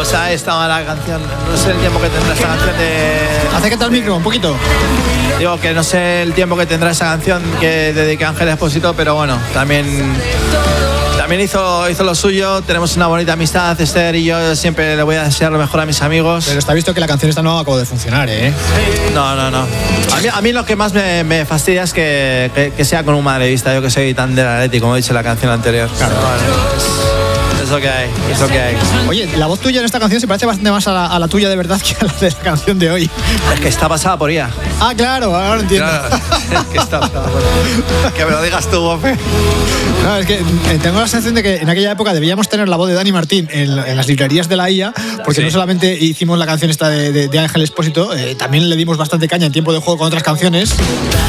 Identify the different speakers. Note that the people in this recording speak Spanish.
Speaker 1: Pues ahí estaba la canción. No sé el tiempo que tendrá esta canción de...
Speaker 2: Acércate al micro un poquito.
Speaker 1: Digo que no sé el tiempo que tendrá esa canción que dedica Ángel Expósito, pero bueno, también hizo lo suyo. Tenemos una bonita amistad, Esther y yo siempre le voy a desear lo mejor a mis amigos.
Speaker 2: Pero está visto que la canción esta no acabó de funcionar, ¿eh?
Speaker 1: No. A mí lo que más me fastidia es que sea con un madridista, yo que soy tan del Atleti, como he dicho en la canción anterior.
Speaker 2: Claro.
Speaker 1: Es lo que hay.
Speaker 2: Oye, la voz tuya en esta canción se parece bastante más a la tuya de verdad que a la de la canción de hoy.
Speaker 1: Es que está pasada por ella.
Speaker 2: Ah, claro, ahora entiendo.
Speaker 1: Claro, es que está pasada por ella. Que me lo digas tú, Bofe.
Speaker 2: No, es que tengo la sensación de que en aquella época debíamos tener la voz de Dani Martín en las librerías de la IA, porque no solamente hicimos la canción esta de Ángel Expósito, también le dimos bastante caña en tiempo de juego con otras canciones.